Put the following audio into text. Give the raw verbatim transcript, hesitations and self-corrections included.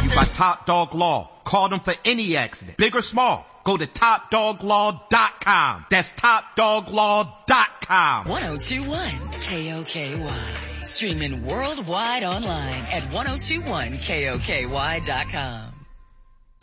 you by Top Dog Law. Call them for any accident, big or small. Go to top dog law dot com. That's top dog law dot com. ten twenty-one K O K Y. Streaming worldwide online at ten twenty-one K O K Y dot com.